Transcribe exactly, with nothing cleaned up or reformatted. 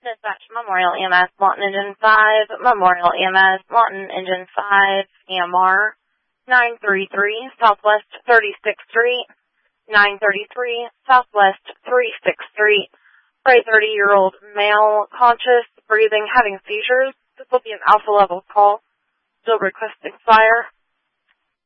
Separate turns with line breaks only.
Dispatch Memorial E M S, Lawton Engine five, Memorial E M S, Lawton Engine five, E M R, nine thirty-three Southwest thirty-sixth Street, nine thirty-three Southwest thirty-sixth Street, for a thirty-year-old male, conscious, breathing, having seizures. This will be an alpha level call. Still requesting fire.